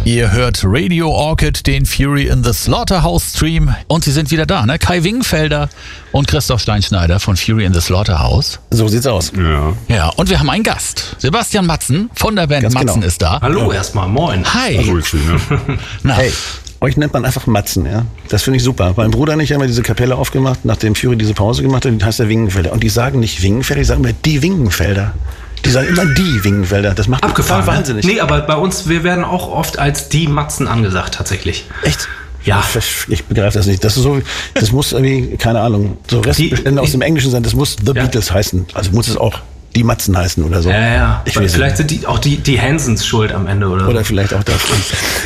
Ihr hört Radio Orchid, den Fury in the Slaughterhouse Stream. Und sie sind wieder da, ne? Kai Wingenfelder und Christoph Steinschneider von Fury in the Slaughterhouse. So sieht's aus. Ja, und wir haben einen Gast. Sebastian Matzen von der Band Ganz Matzen genau. ist da. Hallo erstmal, moin. Hi. Na, Hey, euch nennt man einfach Matzen, ja. Das finde ich super. Mein Bruder und ich haben ja diese Kapelle aufgemacht, nachdem Fury diese Pause gemacht hat, die heißt der Wingenfelder. Und die sagen nicht Wingenfelder, die sagen immer die Wingenfelder. Die sagen immer die Wingenfelder. Das macht mich Abgefahren. total wahnsinnig. Nee, aber bei uns, wir werden auch oft als die Matzen angesagt, tatsächlich. Echt? Ja. Ich begreife das nicht. Das ist so, das muss irgendwie, keine Ahnung, so Restbestände aus dem Englischen sein. Das muss The Beatles heißen. Also muss es auch die Matzen heißen oder so. Ja. Ich weiß Vielleicht sind die auch die Hansons schuld am Ende oder so. Oder vielleicht auch das.